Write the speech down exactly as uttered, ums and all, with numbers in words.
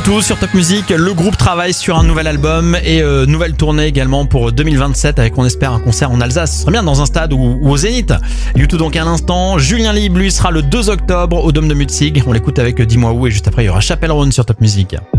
tout sur Top Music. Le groupe travaille sur un nouvel album et euh, nouvelle tournée également pour deux mille vingt-sept avec, on espère, un concert en Alsace. Ce serait bien dans un stade ou, ou au Zénith. U deux donc à l'instant. Julien Libre, lui, sera le deux octobre au Dôme de Mutzig. On l'écoute avec Dis-moi où et juste après il y aura Chapelle Roan sur Top Music.